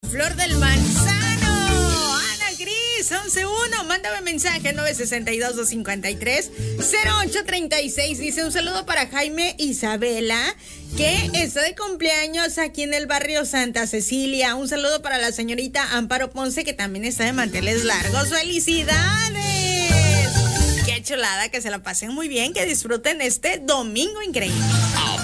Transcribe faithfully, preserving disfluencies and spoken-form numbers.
Flor del Manzano. Ana Cris, once uno. Mándame mensaje nueve seis dos, dos cinco tres, cero ocho tres seis. Dice un saludo para Jaime Isabela, que está de cumpleaños aquí en el barrio Santa Cecilia. Un saludo para la señorita Amparo Ponce, que también está de manteles largos. ¡Felicidades! Qué chulada, que se la pasen muy bien, que disfruten este domingo increíble.